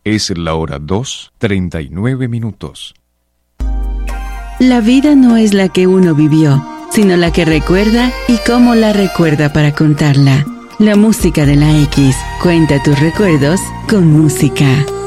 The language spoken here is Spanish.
Es la hora 2:39. La vida no es la que uno vivió, sino la que recuerda y cómo la recuerda para contarla. La música de la X. Cuenta tus recuerdos con música.